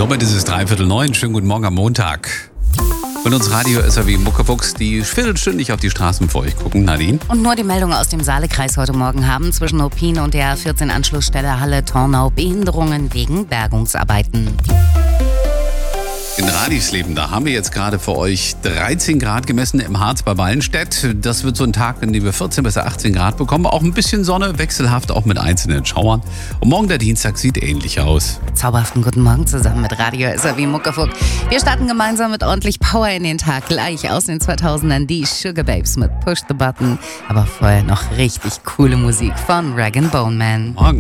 Somit ist es 8:45. Schönen guten Morgen am Montag. Und uns Radio SAW Muckefuchs, die viertelstündig auf die Straßen vor euch gucken. Nadine? Und nur die Meldung aus dem Saalekreis heute Morgen haben zwischen Opin und der 14 Anschlussstelle Halle-Tornau Behinderungen wegen Bergungsarbeiten. In Radisleben, da haben wir jetzt gerade für euch 13 Grad gemessen im Harz bei Wallenstedt. Das wird so ein Tag, in dem wir 14 bis 18 Grad bekommen. Auch ein bisschen Sonne, wechselhaft, auch mit einzelnen Schauern. Und morgen der Dienstag sieht ähnlich aus. Zauberhaften guten Morgen zusammen mit Radio SAW Muckefuck. Wir starten gemeinsam mit ordentlich Power in den Tag. Gleich aus den 2000ern die Sugar Babes mit Push the Button. Aber vorher noch richtig coole Musik von Rag & Bone Man. Morgen.